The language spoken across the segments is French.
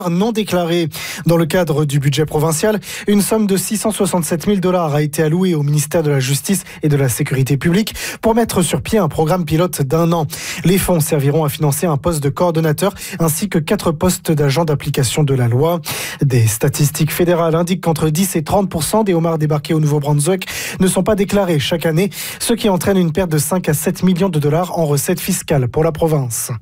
non déclarés. Dans le cadre du budget provincial, une somme de 667 000 $ a été allouée au ministère de la Justice et de la Sécurité publique pour mettre sur pied un programme pilote d'1 an. Les fonds serviront à financer un poste de coordonnateur ainsi que 4 postes d'agents d'application de la loi. Des statistiques fédérales indiquent qu'entre 10 et 30% des homards débarqués au Nouveau-Brunswick ne sont pas déclarés chaque année, ce qui entraîne une perte de 5 à 7 millions de dollars en recettes fiscales pour la province.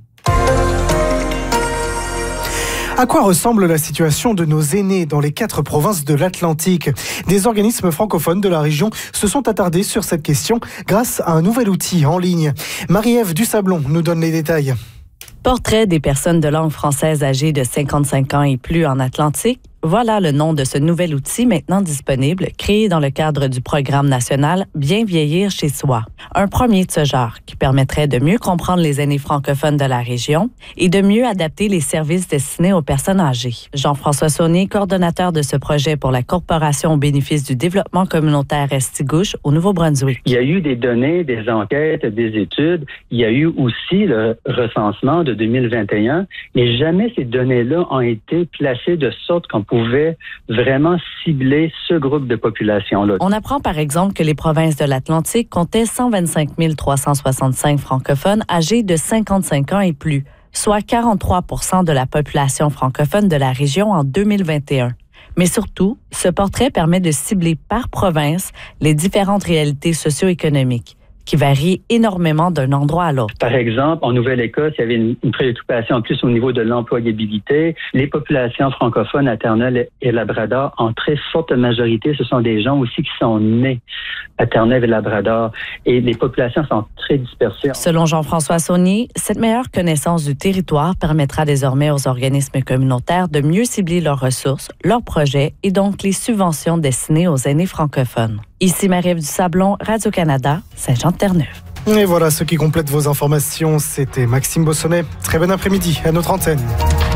À quoi ressemble la situation de nos aînés dans les 4 provinces de l'Atlantique ? Des organismes francophones de la région se sont attardés sur cette question grâce à un nouvel outil en ligne. Marie-Ève Dusablon nous donne les détails. Portrait des personnes de langue française âgées de 55 ans et plus en Atlantique. Voilà le nom de ce nouvel outil maintenant disponible, créé dans le cadre du programme national Bien vieillir chez soi. Un premier de ce genre qui permettrait de mieux comprendre les aînés francophones de la région et de mieux adapter les services destinés aux personnes âgées. Jean-François Saunier, coordonnateur de ce projet pour la Corporation au bénéfice du développement communautaire Estigouche au Nouveau-Brunswick. Il y a eu des données, des enquêtes, des études. Il y a eu aussi le recensement de 2021, mais jamais ces données-là ont été placées de sorte qu'on pouvait vraiment cibler ce groupe de population-là. On apprend par exemple que les provinces de l'Atlantique comptaient 125 365 francophones âgés de 55 ans et plus, soit 43 % de la population francophone de la région en 2021. Mais surtout, ce portrait permet de cibler par province les différentes réalités socio-économiques, qui varient énormément d'un endroit à l'autre. Par exemple, en Nouvelle-Écosse, il y avait une préoccupation en plus au niveau de l'employabilité. Les populations francophones à Terre-Neuve et Labrador, en très forte majorité, ce sont des gens aussi qui sont nés à Terre-Neuve et Labrador. Et les populations sont très dispersées. Selon Jean-François Saunier, cette meilleure connaissance du territoire permettra désormais aux organismes communautaires de mieux cibler leurs ressources, leurs projets et donc les subventions destinées aux aînés francophones. Ici Marie-Ève Dusablon, Radio-Canada, Saint-Jean-de-Terre-Neuve. Et voilà ce qui complète vos informations. C'était Maxime Bossonnet. Très bon après-midi à notre antenne.